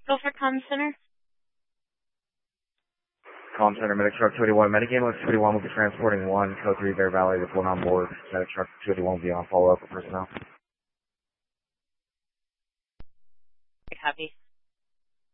Go for comm center. Comm center, medic truck 281. Metagame looks 281 will be transporting 1, code 3 Bear Valley with 1 on board. Medic truck 281 will be on follow-up with personnel. Copy.